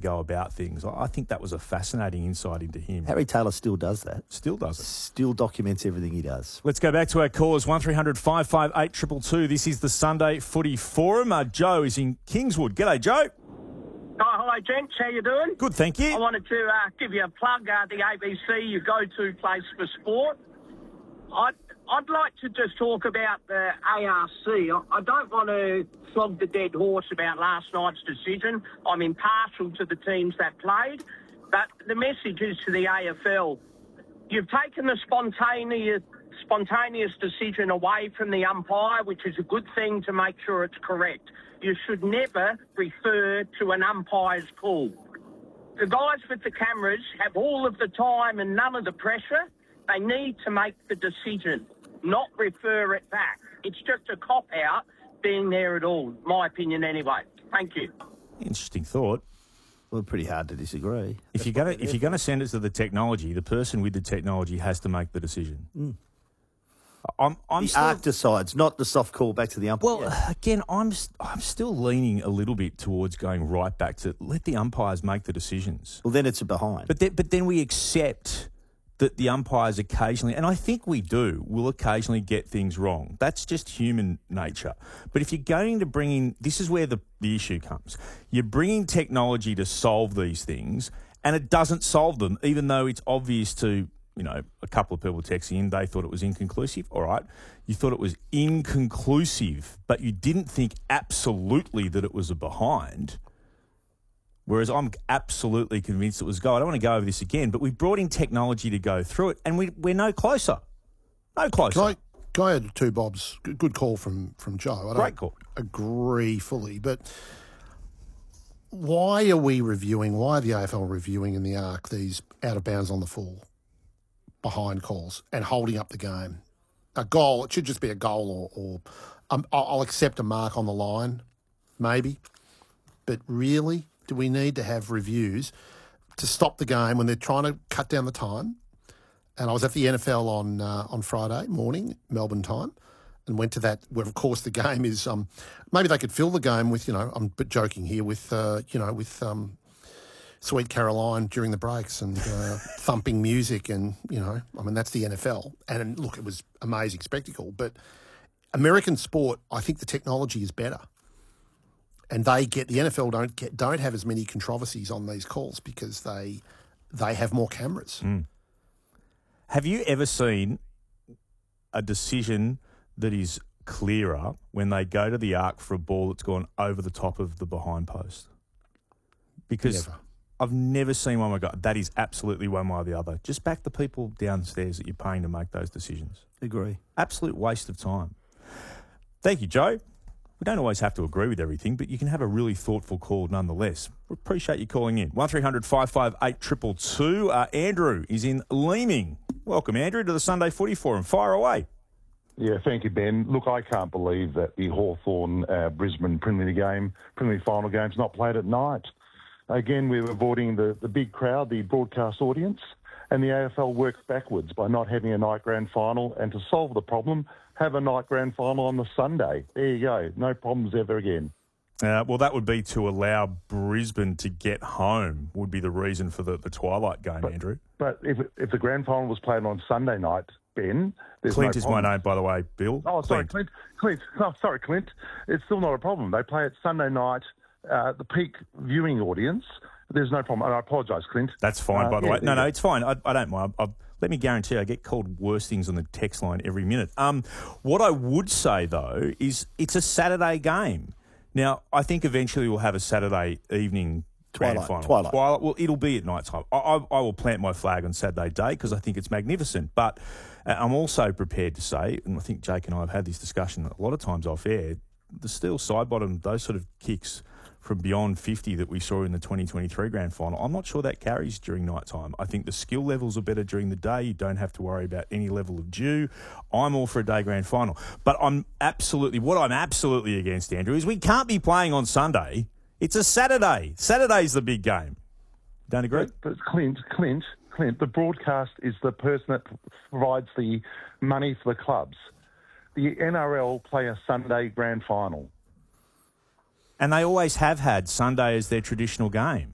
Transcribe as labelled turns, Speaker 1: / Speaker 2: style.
Speaker 1: go about things. I think that was a fascinating insight into him.
Speaker 2: Harry Taylor still does that.
Speaker 1: Still does it.
Speaker 2: Still documents everything he does.
Speaker 1: Let's go back to our callers, 1300 558 222. This is the Sunday Footy Forum. Joe is in Kingswood. G'day, Joe.
Speaker 3: Hello, gents. How you doing?
Speaker 1: Good, thank you.
Speaker 3: I wanted to give you a plug. The ABC, your go-to place for sport. I'd like to just talk about the ARC. I don't want to flog the dead horse about last night's decision. I'm impartial to the teams that played. But the message is to the AFL. You've taken the spontaneous decision away from the umpire, which is a good thing to make sure it's correct. You should never refer to an umpire's call. The guys with the cameras have all of the time and none of the pressure. They need to make the decision, not refer it back. It's just a cop-out being there at all, my opinion anyway. Thank you.
Speaker 1: Interesting thought.
Speaker 2: Well, pretty hard to disagree.
Speaker 1: If you're going to send it to the technology, the person with the technology has to make the decision.
Speaker 2: Mm.
Speaker 1: I'm
Speaker 2: the
Speaker 1: still,
Speaker 2: ARC decides, not the soft call back to the umpire.
Speaker 1: Well, again, I'm still leaning a little bit towards going right back to let the umpires make the decisions.
Speaker 2: Well, then it's a behind.
Speaker 1: But then we accept that the umpires occasionally, and I think we do, will occasionally get things wrong. That's just human nature. But if you're going to bring in, this is where the issue comes. You're bringing technology to solve these things, and it doesn't solve them, even though it's obvious to, a couple of people texting in, they thought it was inconclusive. All right. You thought it was inconclusive, but you didn't think absolutely that it was a behind. Whereas I'm absolutely convinced it was goal. I don't want to go over this again, but we brought in technology to go through it, and we're no closer. No closer.
Speaker 4: Can I add two bobs? Good call from Joe. I
Speaker 1: Great call.
Speaker 4: Agree fully, but why are we reviewing, why are the AFL reviewing in the ARC these out of bounds on the full behind calls and holding up the game? A goal, it should just be a goal or I'll accept a mark on the line, maybe, but really? Do we need to have reviews to stop the game when they're trying to cut down the time? And I was at the NFL on Friday morning, Melbourne time, and went to that where, of course, the game is maybe they could fill the game with, I'm but joking here, with Sweet Caroline during the breaks and thumping music and, that's the NFL. And look, it was amazing spectacle. But American sport, I think the technology is better. And the NFL don't have as many controversies on these calls because they have more cameras.
Speaker 1: Mm. Have you ever seen a decision that is clearer when they go to the arc for a ball that's gone over the top of the behind post? Because I've never seen one where I go, that is absolutely one way or the other. Just back the people downstairs that you're paying to make those decisions.
Speaker 2: Agree.
Speaker 1: Absolute waste of time. Thank you, Joe. We don't always have to agree with everything, but you can have a really thoughtful call nonetheless. We appreciate you calling in. 1300 558 222. Andrew is in Leeming. Welcome, Andrew, to the Sunday Footy Forum. Fire away.
Speaker 5: Yeah, thank you, Ben. Look, I can't believe that the Hawthorn-Brisbane Premier League final game's not played at night. Again, we're avoiding the big crowd, the broadcast audience, and the AFL works backwards by not having a night grand final, and to solve the problem, have a night grand final on the Sunday. There you go. No problems ever again.
Speaker 1: Well, that would be to allow Brisbane to get home, would be the reason for the twilight game, Andrew.
Speaker 5: But if the grand final was played on Sunday night, Ben, there's
Speaker 1: Clint
Speaker 5: no
Speaker 1: is
Speaker 5: problem.
Speaker 1: my name, by the way, Bill.
Speaker 5: Oh, sorry, Clint. Oh, sorry, Clint. It's still not a problem. They play it Sunday night, the peak viewing audience. There's no problem. And I apologise, Clint.
Speaker 1: That's fine, by the way. No, it's fine. I don't mind. Let me guarantee I get called worse things on the text line every minute. What I would say, though, is it's a Saturday game. Now, I think eventually we'll have a Saturday evening grand final.
Speaker 2: Twilight.
Speaker 1: Well, it'll be at night time. I will plant my flag on Saturday day because I think it's magnificent. But I'm also prepared to say, and I think Jake and I have had this discussion a lot of times off air, the steel side bottom, those sort of kicks from beyond 50 that we saw in the 2023 grand final, I'm not sure that carries during night time. I think the skill levels are better during the day. You don't have to worry about any level of dew. I'm all for a day grand final. But what I'm absolutely against, Andrew, is we can't be playing on Sunday. It's a Saturday. Saturday's the big game. Don't agree?
Speaker 5: But Clint, the broadcast is the person that provides the money for the clubs. The NRL play a Sunday grand final.
Speaker 1: And they always have had Sunday as their traditional game.